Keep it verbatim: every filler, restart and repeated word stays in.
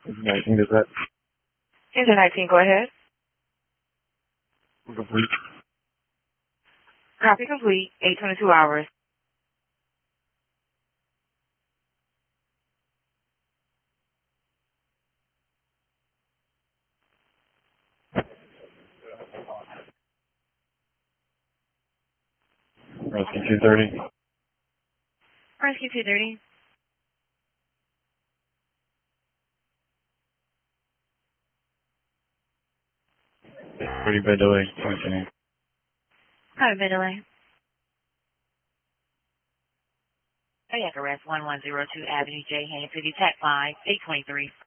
nineteen, is that? Is it nineteen? Go ahead. Complete. Copy complete. eight twenty-two hours. Rescue two thirty. Rescue two thirty. thirty bed delay. twenty. Copy bed delay. Cardiac arrest one one zero two Avenue J. Haines City, Tech five, eight twenty-three.